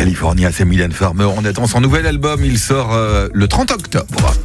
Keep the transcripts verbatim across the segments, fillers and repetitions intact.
California, c'est Mylène Farmer. On attend son nouvel album, il sort euh, le trente octobre.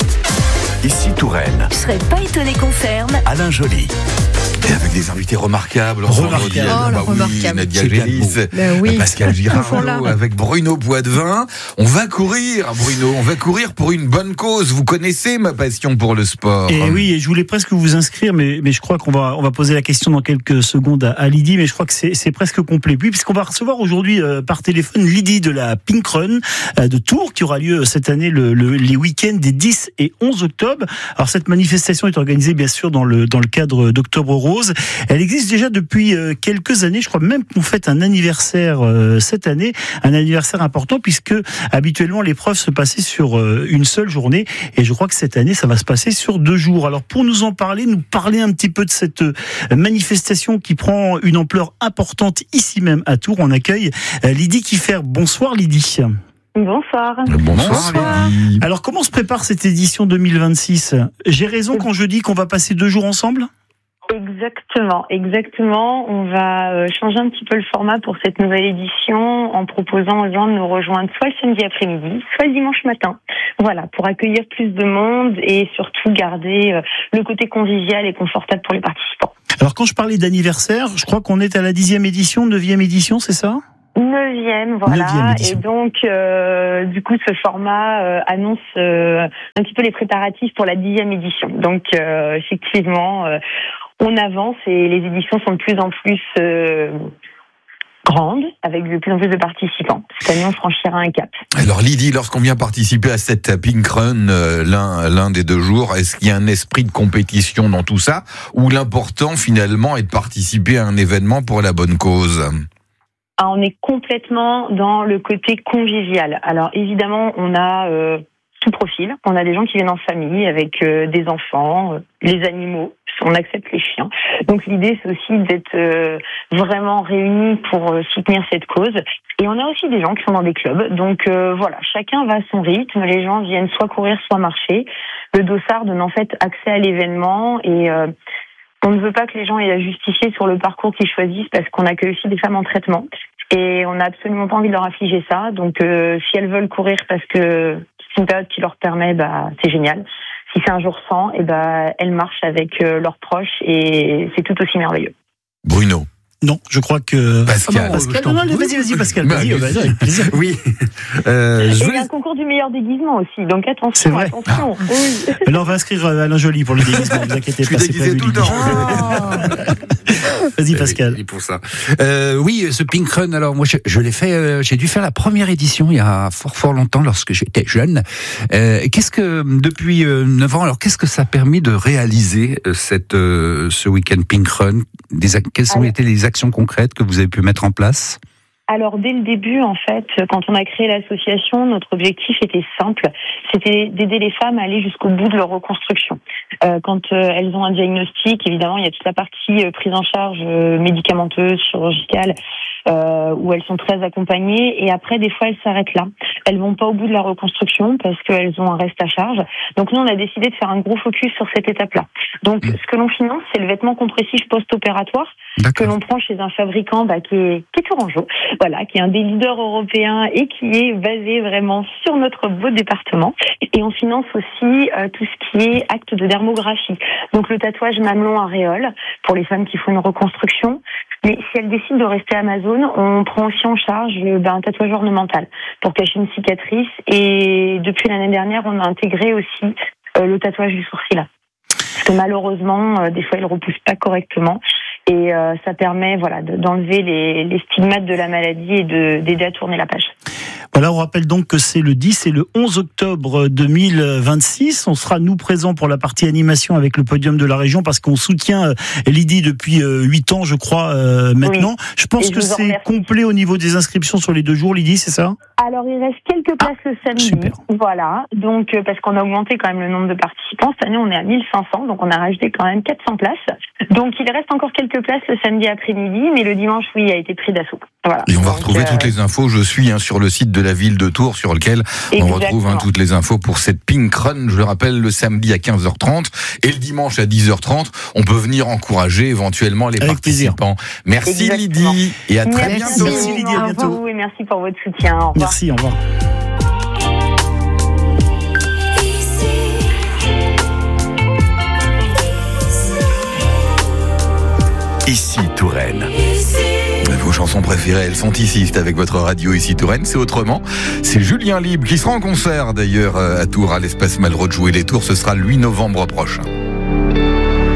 Ici Touraine. Je serais pas étonné qu'on ferme. Alain Joly. Et avec des invités remarquables. Remarquables. Oh, Oh, bah oui, remarquable. Nadia C'est Gélis, ben oui. Pascal Toujours là. Girardot, avec Bruno Poitvin. On va courir, Bruno, on va courir pour une bonne cause. Vous connaissez ma passion pour le sport. Et oui, et je voulais presque vous inscrire, mais, mais je crois qu'on va, on va poser la question dans quelques secondes à, à Lydie, mais je crois que c'est, c'est presque complet. Oui, puisqu'on va recevoir aujourd'hui euh, par téléphone Lydie de la Pink Run euh, de Tours, qui aura lieu cette année le, le, les week-ends des dix et onze octobre. Alors cette manifestation est organisée bien sûr dans le, dans le cadre d'Octobre Rose. Elle existe déjà depuis euh, quelques années. Je crois même qu'on fête un anniversaire euh, cette année, un anniversaire important puisque habituellement l'épreuve se passait sur euh, une seule journée et je crois que cette année ça va se passer sur deux jours. Alors pour nous en parler, nous parler un petit peu de cette euh, manifestation qui prend une ampleur importante ici même à Tours, on accueille euh, Lydie Kiefer. Bonsoir Lydie. Bonsoir. Bonsoir, Bonsoir. Lydie. Alors comment se prépare cette édition deux mille vingt-six ? J'ai raison quand je dis qu'on va passer deux jours ensemble ? Exactement, exactement. On va euh, changer un petit peu le format pour cette nouvelle édition en proposant aux gens de nous rejoindre soit le samedi après-midi, soit le dimanche matin. Voilà, pour accueillir plus de monde et surtout garder euh, le côté convivial et confortable pour les participants. Alors quand je parlais d'anniversaire, je crois qu'on est à la dixième édition, neuvième édition, c'est ça ? Neuvième, voilà. Neuvième édition. Et donc, euh, du coup, ce format euh, annonce euh, un petit peu les préparatifs pour la dixième édition. Donc, euh, effectivement, euh, on avance et les éditions sont de plus en plus euh, grandes, avec de plus en plus de participants. Cette année, on franchira un cap. Alors Lydie, lorsqu'on vient participer à cette Pink Run, euh, l'un, l'un des deux jours, est-ce qu'il y a un esprit de compétition dans tout ça, ou l'important finalement est de participer à un événement pour la bonne cause ? Ah, on est complètement dans le côté convivial. Alors évidemment, on a euh, tout profil. On a des gens qui viennent en famille avec euh, des enfants, euh, les animaux. On accepte les chiens. Donc l'idée, c'est aussi d'être euh, vraiment réunis pour euh, soutenir cette cause. Et on a aussi des gens qui sont dans des clubs. Donc euh, voilà, chacun va à son rythme. Les gens viennent soit courir, soit marcher. Le dossard donne en fait accès à l'événement et euh, on ne veut pas que les gens aient à justifier sur le parcours qu'ils choisissent parce qu'on accueille aussi des femmes en traitement. Et on n'a absolument pas envie de leur affliger ça. Donc, euh, si elles veulent courir parce que c'est une période qui leur permet, bah, c'est génial. Si c'est un jour sans, et bah, elles marchent avec euh, leurs proches et c'est tout aussi merveilleux. Bruno. Non, je crois que... Pascal. Ah bon, Pascal, non, non, vas-y, vas-y, Pascal, vas-y, Bah, vas-y, avec plaisir. Oui. Euh, Et je il y voulais... a un concours du meilleur déguisement aussi, donc attention, C'est vrai. attention. Ah. Oui. Alors, on va inscrire Alain Joly pour le déguisement, ne vous inquiétez Je suis pas. c'est déguisé prévu, tout le Lydie. temps. Vas-y, Pascal. Oui, pour ça. Euh, oui, ce Pink Run, alors moi je, je l'ai fait, euh, j'ai dû faire la première édition il y a fort fort longtemps lorsque j'étais jeune. Euh, qu'est-ce que, depuis euh, neuf ans, alors qu'est-ce que ça a permis de réaliser euh, cette, euh, ce week-end Pink Run ? Des, quelles ont Alors, été les actions concrètes que vous avez pu mettre en place ? Alors, dès le début, en fait, quand on a créé l'association, notre objectif était simple. C'était d'aider les femmes à aller jusqu'au bout de leur reconstruction. Euh, quand euh, elles ont un diagnostic, évidemment, il y a toute la partie euh, prise en charge euh, médicamenteuse, chirurgicale, euh, où elles sont très accompagnées. Et après, des fois, elles s'arrêtent là. Elles vont pas au bout de la reconstruction parce qu'elles ont un reste à charge. Donc, nous, on a décidé de faire un gros focus sur cette étape-là. Donc, mmh. ce que l'on finance, c'est le vêtement compressif post-opératoire que l'on prend chez un fabricant bah, qui est, qui est tourangeau. Voilà, qui est un des leaders européens et qui est basé vraiment sur notre beau département. Et on finance aussi euh, tout ce qui est acte de dermographie. Donc le tatouage mamelon aréole pour les femmes qui font une reconstruction. Mais si elles décident de rester à Amazon, on prend aussi en charge ben, un tatouage ornemental pour cacher une cicatrice. Et depuis l'année dernière, on a intégré aussi euh, le tatouage du sourcil. Parce que malheureusement, euh, des fois, il ne repousse pas correctement. Et euh, ça permet voilà, de, d'enlever les, les stigmates de la maladie et de, d'aider à tourner la page. Voilà, on rappelle donc que c'est le dix et le onze octobre deux mille vingt-six. On sera, nous, présents pour la partie animation avec le podium de la région parce qu'on soutient Lydie depuis huit ans, je crois, euh, maintenant. Oui. Je pense et que je c'est remercie. Complet au niveau des inscriptions sur les deux jours, Lydie, c'est ça ? Alors, il reste quelques places ah, le samedi. Super. Voilà. Donc, euh, parce qu'on a augmenté quand même le nombre de participants. Cette année, on est à mille cinq cents. Donc, on a rajouté quand même quatre cents places. Donc, il reste encore quelques quelques places le samedi après-midi, mais le dimanche, oui, a été pris d'assaut. Voilà. Et on va Donc, retrouver euh... toutes les infos. Je suis hein, sur le site de la ville de Tours, sur lequel Exactement. on retrouve hein, toutes les infos pour cette Pink Run. Je le rappelle, le samedi à quinze heures trente et le dimanche à dix heures trente. On peut venir encourager éventuellement les Avec participants. Plaisir. Merci Exactement. Lydie et à merci très bientôt. Merci Lydie, à bientôt. Au revoir vous et merci pour votre soutien. Au revoir. Merci, au revoir. Ici Touraine. Vos chansons préférées, elles sont ici. C'est avec votre radio ici Touraine. C'est autrement. C'est Julien Libre qui sera en concert d'ailleurs à Tours à l'Espace Malraux de Jouer les Tours. Ce sera le huit novembre prochain.